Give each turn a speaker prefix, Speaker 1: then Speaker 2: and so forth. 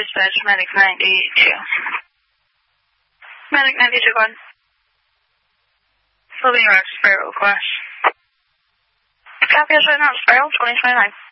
Speaker 1: dispatch, Medic 92. Medic 92, go ahead. Living Rock, Sparrow, Clash. Copy us right now, Sparrow, 2029.